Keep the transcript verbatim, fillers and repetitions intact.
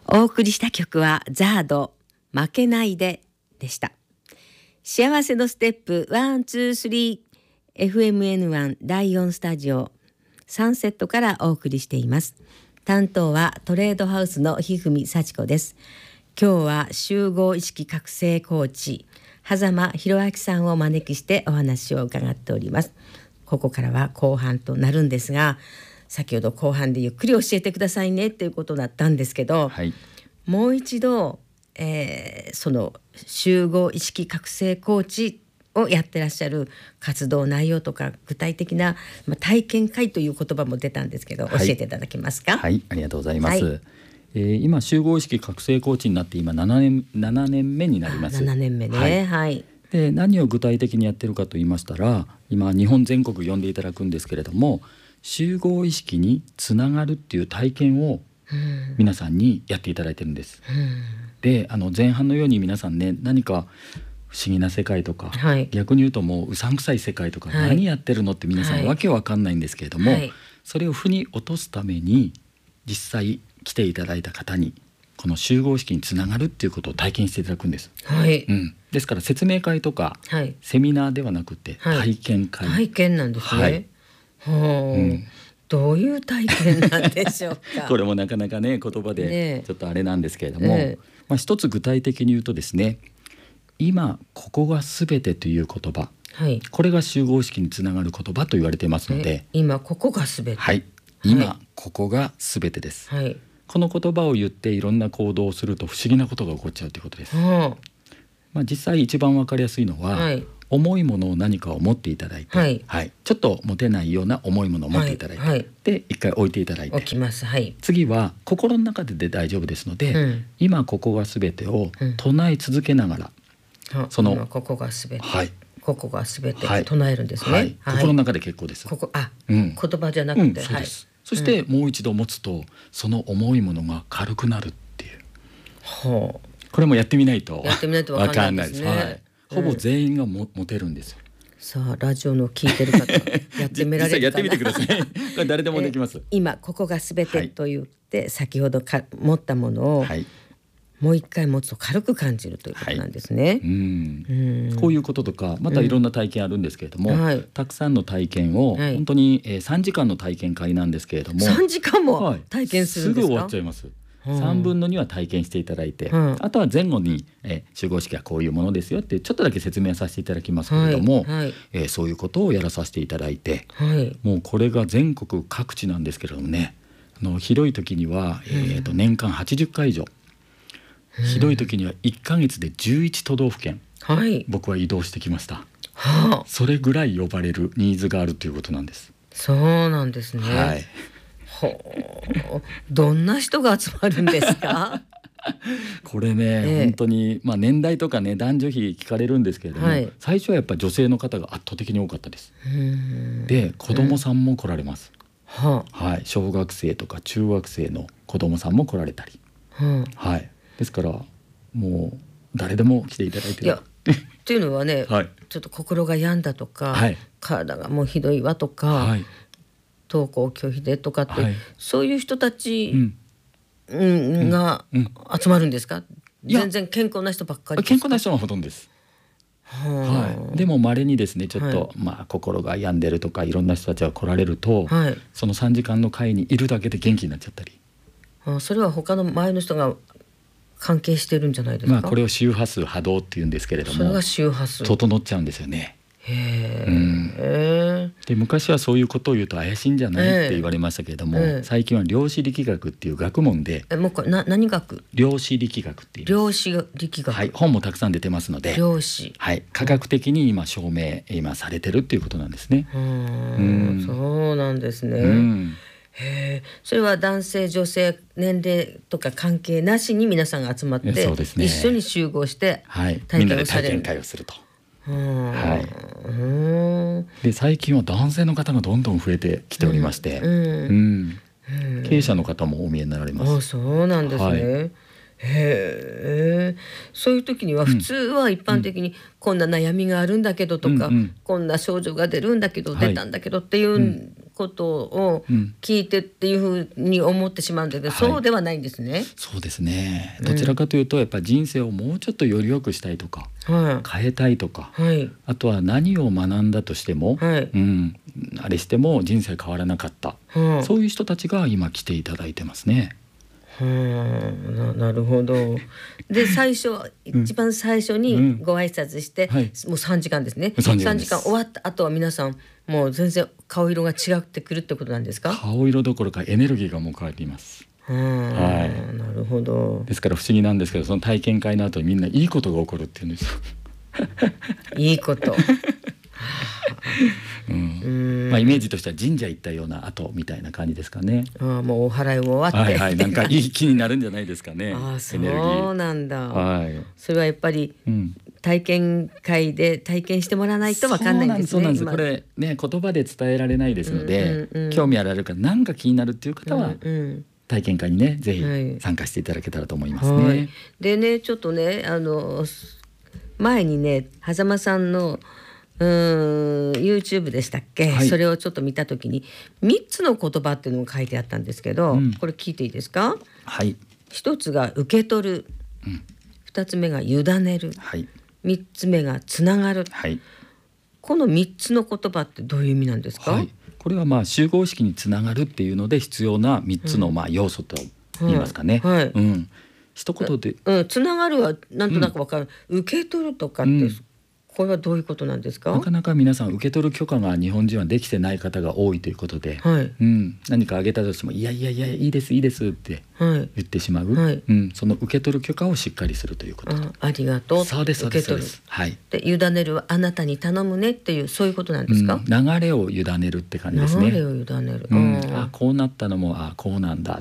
お送りした曲はザード負けないででした。幸せのステップワンツースリー エフエムエヌワン だいよんスタジオサンセットからお送りしています。担当はトレードハウスのひふみさちこです。今日は集合意識覚醒コーチ狭間博明さんをお招きしてお話を伺っております。ここからは後半となるんですが、先ほど後半でゆっくり教えてくださいねっていうことだったんですけど、 はい、 もう一度、えー、その集合意識覚醒コーチをやってらっしゃる活動内容とか具体的な、まあ、体験会という言葉も出たんですけど、 はい、 教えていただけますか。 はい、ありがとうございます。 はい、 えー、今集合意識覚醒コーチになって今ななねん、ななねんめになります。 ななねんめね、 はいはい、 で何を具体的にやってるかと言いましたら、今日本全国呼んでいただくんですけれども、集合意識につながるっていう体験を皆さんにやっていただいてるんです。 うん、 であの前半のように皆さんね、何か不思議な世界とか、 はい、 逆に言うともううさんくさい世界とか、はい、何やってるのって皆さん、はい、わけわかんないんですけれども、はい、それを腑に落とすために実際来ていただいた方にこの集合意識につながるっていうことを体験していただくんです。 はい、 うん、ですから説明会とか、はい、セミナーではなくて体験会、 はい、体験なんですね。はい、はあ、うん、どういう体験なんでしょうか。 これもなかなかね言葉でちょっとあれなんですけれども、ね、まあ、一つ具体的に言うとですね、今ここがすべてという言葉、はい、これが集合意識につながる言葉と言われていますので、 今ここがすべて、 はい、今ここがすべてです、はい、この言葉を言っていろんな行動をすると不思議なことが起こっちゃうということです。はあ、まあ、実際一番わかりやすいのは、はい、重いものを何かを持っていただいて、はいはい、ちょっと持てないような重いものを持っていただいて、はいはい、で一回置いていただいて、 置きます、はい、 次は心の中でで大丈夫ですので、うん、今ここがすべてを唱え続けながら、 うん、そのここがすべて、はい、ここがすべて唱えるんですね、はいはい、心の中で結構です。 ここ、あ、うん、言葉じゃなくて、うん、 そうです、はい、そしてもう一度持つとその重いものが軽くなるっていう、はあ、これもやってみないとやってみないと分かんないですね。 はい、ほぼ全員がも持てるんですよ。 さあラジオの聞いてる方やってみられるかな。 やってみてください。これ誰でもできます。 今ここがすべてと言って、はい、先ほどか持ったものを、はい、もう一回持つと軽く感じるということなんですね、はい、うんうん、こういうこととかまたいろんな体験あるんですけれども、うん、はい、たくさんの体験を、はい、本当に、えー、さんじかんの体験会なんですけれども、 さんじかんも体験するんですか。 はい、すぐ終わっちゃいます。さんぶんのには体験していただいて、うん、あとは前後に、えー、集合式はこういうものですよってちょっとだけ説明させていただきますけれども、はいはい、えー、そういうことをやらさせていただいて、はい、もうこれが全国各地なんですけれどもね、あの広い時には、えー、と年間はちじゅっかい以上、うん、ひどい時にはいっかげつでじゅういち都道府県、はい、僕は移動してきました、はあ、それぐらい呼ばれるニーズがあるということなんです。 そうなんですね、はい、ほどんな人が集まるんですか。 これね、えー、本当に、まあ、年代とかね男女比聞かれるんですけれども、はい、最初はやっぱり女性の方が圧倒的に多かったです。で子供さんも来られます、はあ、はい、小学生とか中学生の子供さんも来られたり、はあ、はい、ですからもう誰でも来ていただいてる。いやっていうのはね、はい、ちょっと心が病んだとか、はい、体がもうひどいわとか、はい、登校拒否でとかって、はい、そういう人たち、うんうん、が集まるんですか、うんうん、全然健康な人ばっかりですか。 健康な人がほとんどです、はい、でも稀にですねちょっと、はい、まあ、心が病んでるとかいろんな人たちが来られると、はい、そのさんじかんの会にいるだけで元気になっちゃったり、 あ、それは他の前の人が関係してるんじゃないですか。 まあ、これを周波数波動っていうんですけれども、 それが周波数整っちゃうんですよね。 へー、 うん、で昔はそういうことを言うと怪しいんじゃないって言われましたけれども、えー、最近は量子力学っていう学問で、 えもうこれな何学？ 量子力学っていう量子力学、 はい、本もたくさん出てますので、 量子、 はい、科学的に今証明今されてるっていうことなんですね。 うん、そうなんですね、うん、へー、それは男性女性年齢とか関係なしに皆さんが集まって、そうですね、一緒に集合して体験をされる、みんなで体験会をすると、はい、で最近は男性の方がどんどん増えてきておりまして、うんうんうん、経営者の方もお見えになられます。 あ、そうなんですね、はい、へえ。そういう時には普通は一般的にこんな悩みがあるんだけどとか、うんうん、こんな症状が出るんだけど、うん、出たんだけどっていうことを聞いてっていうふうに思ってしまうんだけど、うん、そうではないんですね、はい、 そうですね。どちらかというとやっぱり人生をもうちょっとより良くしたいとか、はい、変えたいとか、はい、あとは何を学んだとしても、はい、うん、あれしても人生変わらなかった、はい、そういう人たちが今来ていただいてますね。 はあ、な, なるほど。で最初、うん、一番最初にご挨拶して、うんはい、もうさんじかんですね。さんじかんです。さんじかん終わった後は皆さんもう全然顔色が違ってくるってことなんですか？ 顔色どころかエネルギーがもう変わります。 はあ、はい、なるほど。 ですから不思議なんですけど、その体験会の後にみんないいことが起こるっていうんですよ。 いいことうんまあ、イメージとしては神社行ったような後みたいな感じですかね。 ああ、もうお祓いも終わって、 はいはい、なんかいい気になるんじゃないですかね。 ああ、そうなんだ、 はい、 それはやっぱり、うん、体験会で体験してもらわないと分かんないんですね。 そうなんです、これね言葉で伝えられないですので、うんうんうん、興味あられる方、なんか気になるっていう方は、うんうん、体験会にねぜひ参加していただけたらと思いますね。はい、 でねちょっとねあの前にね狭間さんのうーん YouTube でしたっけ、はい、それをちょっと見たときにみっつの言葉っていうのが書いてあったんですけど、うん、これ聞いていいですか？ はい。 一つが受け取る、うん、二つ目が委ねる、はい、三つ目がつながる、はい、この三つの言葉ってどういう意味なんですか？はい、 これはまあ集合意識につながるっていうので必要な三つのまあ要素と言いますかね、うんはいうん、一言で、 うん、つながるはなんとなくわかる、うん、受け取るとかって、うんこれはどういうことなんですか？ なかなか皆さん受け取る許可が日本人はできてない方が多いということで、はいうん、何かあげたとしてもいやいやいやいいですいいですって言ってしまう、はいうん、その受け取る許可をしっかりするということ。 あ, ありがとう。 そうですそうですそうです、はい、 で委ねるはあなたに頼むねっていうそういうことなんですか？ うん、流れを委ねるって感じですね。 流れを委ねる、 うん、あこうなったのもあこうなんだっ